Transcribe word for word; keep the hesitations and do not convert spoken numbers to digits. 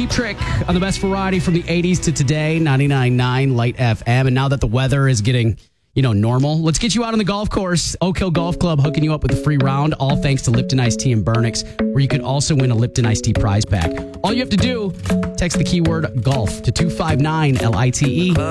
Cheap Trick on the best variety from the eighties to today, ninety-nine point nine Light F M. And now that the weather is getting, you know, normal, let's get you out on the golf course. Oak Hill Golf Club hooking you up with a free round, all thanks to Lipton Iced Tea and Burnix, where you could also win a Lipton Iced Tea prize pack. All you have to do, text the keyword golf to two five nine L I T E.